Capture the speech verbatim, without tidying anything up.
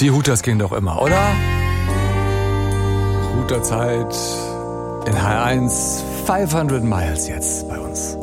Die Hooters gehen doch immer, oder? Hooterzeit in H eins, fünfhundert Miles jetzt bei uns.